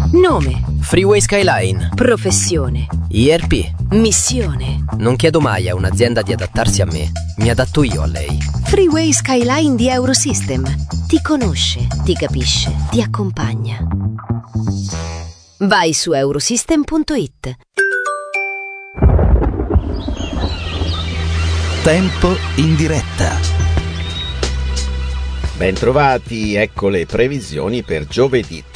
Nome. Freeway Skyline. Professione. IRP. Missione. Non chiedo mai a un'azienda di adattarsi a me, mi adatto io a lei. Freeway Skyline di Eurosystem. Ti conosce, ti capisce, ti accompagna. Vai su eurosystem.it. Tempo in diretta. Bentrovati, ecco le previsioni per giovedì